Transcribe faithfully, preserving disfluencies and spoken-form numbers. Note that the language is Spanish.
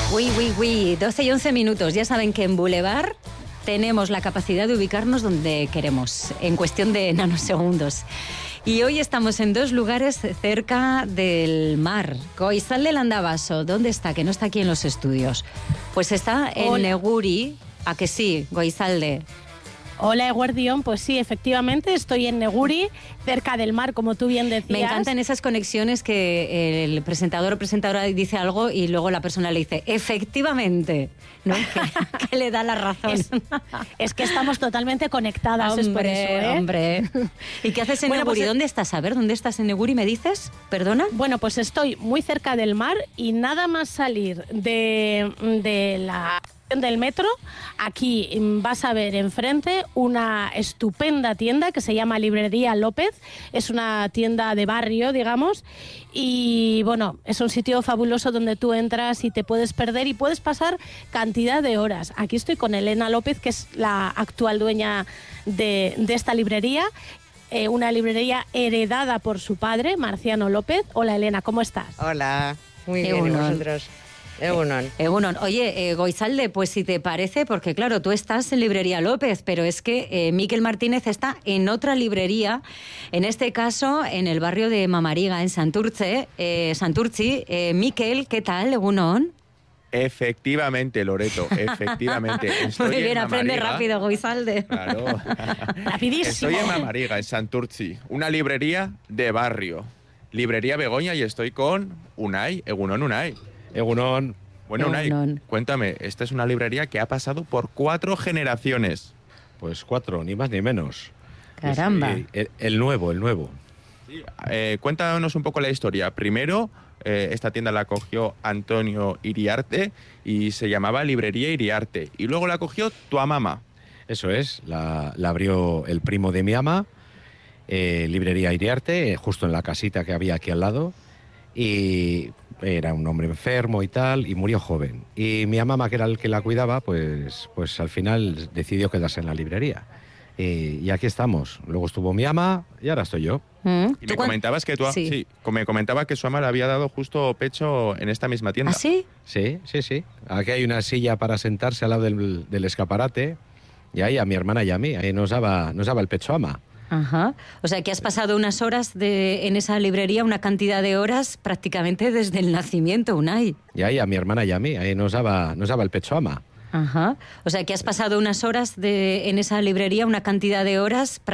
Uy, uy, uy, doce y once minutos. Ya saben que en Boulevard tenemos la capacidad de ubicarnos donde queremos, en cuestión de nanosegundos. Y hoy estamos en dos lugares cerca del mar. Goizalde de Landavaso, ¿dónde está? Que no está aquí en los estudios. Pues está en Hola. Neguri. ¿A que sí, Goizalde? Hola, Eguardión. Pues sí, efectivamente, estoy en Neguri, cerca del mar, como tú bien decías. Me encantan esas conexiones que el presentador o presentadora dice algo y luego la persona le dice, efectivamente, ¿no? que, que le da la razón. Es, es que estamos totalmente conectadas, hombre, es por eso, ¿eh? Hombre. ¿Y qué haces en bueno, Neguri? Pues, ¿dónde estás? A ver, ¿dónde estás en Neguri? ¿Me dices? ¿Perdona? Bueno, pues estoy muy cerca del mar y nada más salir de, de la... del metro, aquí vas a ver enfrente una estupenda tienda que se llama Librería López. Es una tienda de barrio, digamos, y bueno, es un sitio fabuloso donde tú entras y te puedes perder y puedes pasar cantidad de horas. Aquí estoy con Elena López, que es la actual dueña de, de esta librería, eh, una librería heredada por su padre, Marciano López. Hola, Elena, ¿cómo estás? Hola, muy bien, ¿y vosotros? Egunon. Egunon. Oye, eh, Goizalde, pues si te parece, porque claro, tú estás en Librería López, pero es que eh, Miquel Martínez está en otra librería, en este caso en el barrio de Mamariga, en Santurce. Eh, Santurci, eh, Miquel, ¿qué tal, Egunon? Efectivamente, Loreto, efectivamente. Estoy Muy bien, aprende rápido, Goizalde. Claro. Rapidísimo. Estoy en Mamariga, en Santurci, una librería de barrio. Librería Begoña, y estoy con Unai, Egunon Unai. Egunon. Bueno, Unai, Egunon. Cuéntame, esta es una librería que ha pasado por cuatro generaciones. Pues cuatro, ni más ni menos. Caramba. Es, eh, el, el nuevo, el nuevo. Sí, eh, cuéntanos un poco la historia. Primero, eh, esta tienda la cogió Antonio Iriarte y se llamaba Librería Iriarte. Y luego la cogió tu mamá. Eso es, la, la abrió el primo de mi ama, eh, Librería Iriarte, eh, justo en la casita que había aquí al lado. Y era un hombre enfermo y tal, y murió joven. Y mi mamá, que era el que la cuidaba, pues, pues al final decidió quedarse en la librería. Y, y aquí estamos. Luego estuvo mi ama y ahora estoy yo. ¿Mm? Y me comentabas que tú, sí. Sí, me comentaba que su ama le había dado justo pecho en esta misma tienda. ¿Ah, sí? Sí, sí, sí. Aquí hay una silla para sentarse al lado del, del escaparate, y ahí a mi hermana y a mí, ahí nos daba, nos daba el pecho ama. Ajá. O sea, que has pasado unas horas de, en esa librería, una cantidad de horas prácticamente desde el nacimiento, Unai. Y ahí a mi hermana y a mí, ahí nos daba, nos daba el pecho ama. Ajá. O sea, que has pasado unas horas de, en esa librería, una cantidad de horas